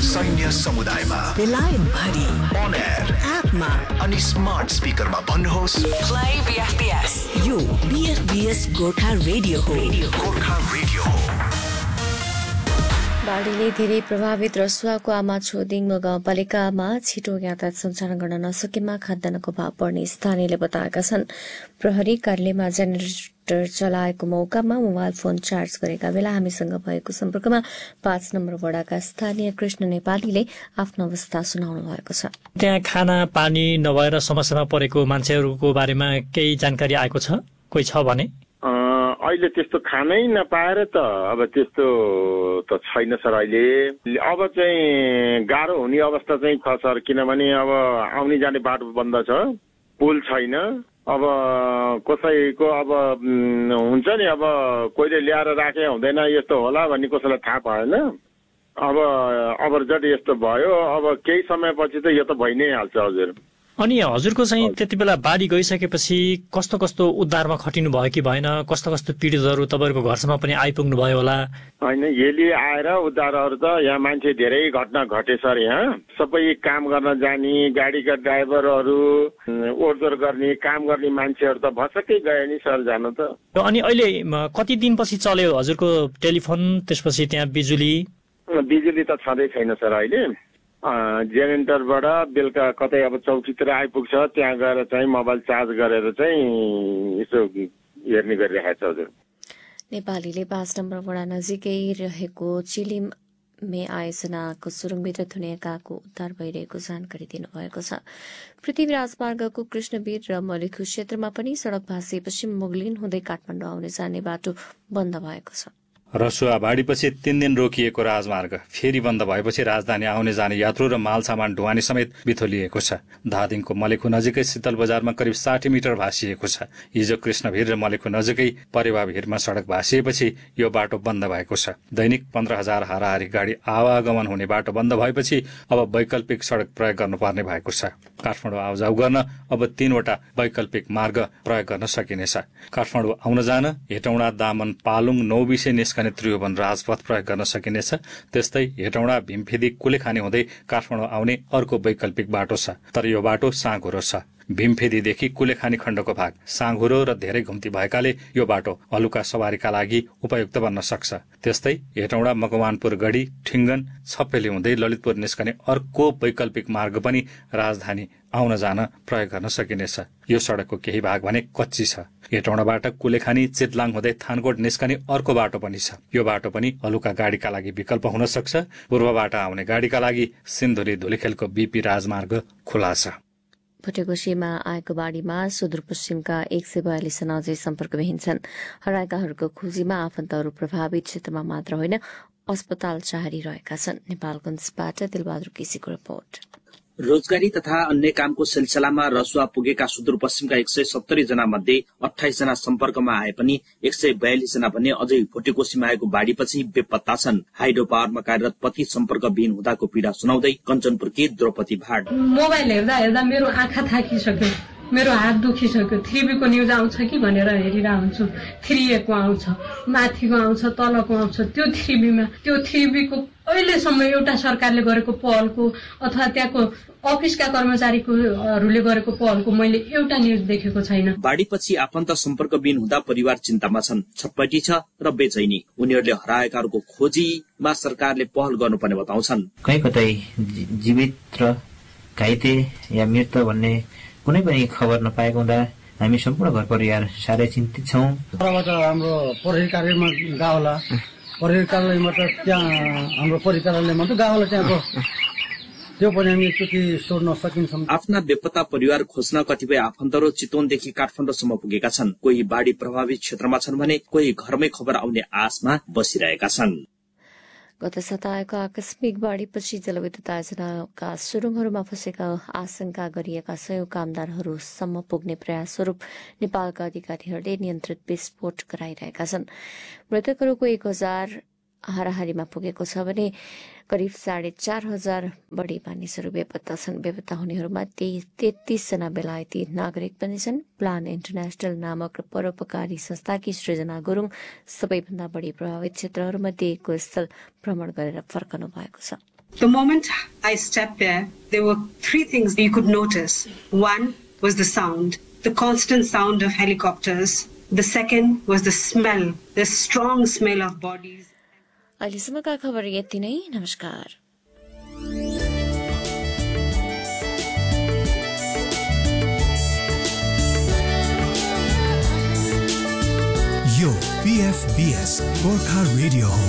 सैन्य समुदायमा, बेलायत भरि, on air, एपमा अनि स्मार्ट स्पिकरमा भन्नुहोस् Play BFBS. यो BFBS गोर्खा रेडियो हो। गोर्खा रेडियो हो। बाढीले धेरै प्रभावित रसुवाको आमा छोदिङ गाउँपालिकामा छिटो यातायात सञ्चालन गर्न नसकेमा खाद्यान्नको भाव बढ्ने स्थानीयले बताएका छन्। प्रहरी कार्यालयमा जेनेरेटर चलाएको मौकामा मोबाइल फोन चार्ज गरेका बेला हामीसँग भएको सम्पर्कमा 5 नम्बर वडाका स्थानीय कृष्ण नेपालीले आफ्नो अवस्था सुनाउनु भएको छ। त्यहाँ खाना पानी नभएर समस्यामा परेको मान्छेहरूको बारेमा केही जानकारी आएको छ? कोही छ भने? अहिले त्यस्तो खानै नपाएर त अब त्यस्तो त छैन सर। अहिले अब चाहिँ गाह्रो हुने अवस्था चाहिँ छ सर, किनभने अब आउने जाने बाटो बन्द छ, पुल छैन। अब कसैको अब हुन्छ नि, अब कोहीले ल्याएर राखे हुँदैन, यस्तो होला भन्ने कसैलाई थाहा भएन। अब जति यस्तो भयो, अब केही समयपछि त यो त भइ नै हाल्छ हजुर। अनि हजुरको चाहिँ त्यति बेला बाढी गइसकेपछि कस्तो कस्तो उद्धारमा खटिनु भयो कि भएन? कस्तो कस्तो पीडितहरू तपाईँहरूको घरसम्म पनि आइपुग्नु भयो होला? होइन, यसले आएर उद्धारहरू त यहाँ मान्छे धेरै घटना घटे सर। यहाँ सबै काम गर्न जाने गाडीका ड्राइभरहरू, ओहोरदोहोर गर्ने काम गर्ने मान्छेहरू त भसक्कै गए नि सर जानु त। अनि अहिले कति दिनपछि चल्यो हजुरको टेलिफोन, त्यसपछि त्यहाँ बिजुली? बिजुली त छँदै छैन सर अहिले। जेनेरेटरबाट बेलुका कतै अब चौकीतिर आइपुग्छ, त्यहाँ गएर चाहिँ मोबाइल चार्ज गरेर चाहिँ यसो हेर्ने गरिरहेको छ हजुर। नेपालीले 5 नम्बर वडा नजिकै रहेको चिलिमे आयोजनाको सुरुङभित्र थुनिएकाको उद्धार भइरहेको जानकारी दिनुभएको छ। पृथ्वी राजमार्गको कृष्णवीर र मलिखु क्षेत्रमा पनि सड़क भाँसिएपछि मुगलिन हुँदै काठमाडौँ आउने जाने बाटो बन्द भएको छ। रसुवा बाढीपछि 3 दिन रोकिएको राजमार्ग फेरि बन्द भएपछि राजधानी आउने जाने यात्रु र माल सामान ढुवानी समेत बिथोलिएको छ। धादिङको मलेखु नजिकै शीतल बजारमा करिब 60 मिटर भाँसिएको छ। हिजो कृष्णवीर र मलेखु नजिकै परेवा भिरमा सड़क भाँसिएपछि यो बाटो बन्द भएको छ। दैनिक 15,000 हाराहारी गाडी आवागमन हुने बाटो बन्द भएपछि अब वैकल्पिक सड़क प्रयोग गर्नुपर्ने भएको छ। काठमाडौँ आउजाउ गर्न अब 3वटा वैकल्पिक मार्ग प्रयोग गर्न सकिनेछ। काठमाडौँ आउन जान हेटौँडा, दामन, पालुङ, नौबिसे निस्कने त्रिभुवन राजपथ प्रयोग गर्न सकिनेछ। त्यस्तै हेटौँडा, भीमफेदी, कुलेखानी हुँदै काठमाडौँ आउने अर्को वैकल्पिक बाटो छ, तर यो बाटो साँघुरो छ। भीमफेदीदेखि कुलेखानी खण्डको भाग साँघुरो र धेरै घुम्ती भएकाले यो बाटो हलुका सवारीका लागि उपयुक्त बन्न सक्छ। त्यस्तै हेटौँडा, मकवानपुर, गढी, ठिङ्गन, छप्पेली हुँदै ललितपुर निस्कने अर्को वैकल्पिक मार्ग पनि राजधानी आउन जान प्रयोग गर्न सकिनेछ। यो सड़कको केही भाग भने कच्ची छ। हेटौँडाबाट कुलेखानी, चितलाङ हुँदै थानकोट निस्कने अर्को बाटो पनि छ। यो बाटो पनि हलुका गाडीका लागि विकल्प हुन सक्छ। पूर्वबाट आउने गाडीका लागि सिन्धुली धुलीखेलको बीपी राजमार्ग खुला छ। भटेकोशीमा आएको बाढीमा सुदूरपश्चिमका 142 जना अझै सम्पर्कविहीन छन्। हराएकाहरूको खोजीमा आफन्तहरू प्रभावित क्षेत्रमा मात्र होइन, अस्पताल चाहरी रहेका छन्। नेपालगञ्जबाट दिलबहादुर केसीको रिपोर्ट। रोजगारी तथा अन्य कामको सिलसिलामा रसुवा पुगेका सुदूरपश्चिमका 170 जना मध्ये 28 जना सम्पर्कमा आए पनि 142 जना भने अझै भोटेकोशीमा आएको बाढीपछि बेपत्ता छन्। हाइड्रो पावरमा कार्यरत पति सम्पर्कविहीन हुँदाको पीड़ा सुनाउँदै कञ्चनपुरकी द्रौपदी भाट। मोबाइल हेर्दा हेर्दा मेरो आँखा थाकिसक्यो, मेरो हात दुखिसक्यो। 3B को न्युज आउँछ कि भनेर हेरिरहेको हुन्छु। 3A को आउँछ, माथिको आउँछ, तलको आउँछ। त्यो 3B त्यो 3B को अहिलेसम्म एउटा सरकारले गरेको पहलको अथवा त्यहाँको अफिसका कर्मचारीहरूले गरेको पहलको मैले एउटा न्युज देखेको छैन। बाढीपछि आफन्त सम्पर्कविहीन हुँदा परिवार चिन्तामा छन्। छटपटी छ र बेचैनी। उनीहरूले हराएकाहरूको खोजीमा सरकारले पहल गर्नुपर्ने बताउँछन्। कहीँ कतै जीवित र घाइते या मृत भन्ने कुनै पनि खबर नपाएको हुँदा हामी सम्पूर्ण घर परिवार साह्रै चिन्तित छौँ। हाम्रो प्रहरी कार्यालयमा गाउँला, प्रहरी कार्यालयमा त त्यहाँ हाम्रो प्रहरी कार्यालयमा त गाउँला, त्यहाँको त्यो पनि हामी एकचोटि सोध्न सकिन्छौँ। आफ्ना बेपत्ता परिवार खोज्न कतिपय आफन्तहरू चितवनदेखि काठमाडौँसम्म पुगेका छन्। कोही बाढी प्रभावित क्षेत्रमा छन् भने कोही घरमै खबर आउने आशमा बसिरहेका छन्। गत सताएको आकस्मिक बाढीपछि जलविद्युत आयोजनाका सुरुङहरूमा फँसेका आशंका गरिएका 100 कामदारहरूसम्म पुग्ने प्रयास स्वरूप नेपालका अधिकारीहरूले नियन्त्रित विस्फोट गराइरहेका छन्। मृतकहरूको 1000 हाराहारीमा पुगेको छ भने करिब 4,500 बढी मानिसहरू बेपत्ता छन्। बेपत्ता हुनेहरूमा 33 जना बेलायती नागरिक पनि छन्। प्लान इन्टरनेशनल नामक परोपकारी संस्थाकी सृजना गुरुङ सबैभन्दा बढी प्रभावित क्षेत्रहरूमध्ये एकको स्थल भ्रमण गरेर फर्कनु भएको छ। The moment I stepped there were 3 things you could notice. One was the sound, the constant sound of helicopters. The second was the smell, the strong smell of bodies. अहिलेसम्मका खबर यति नै। नमस्कार। यो PFBS गोर्खा रेडियो हो।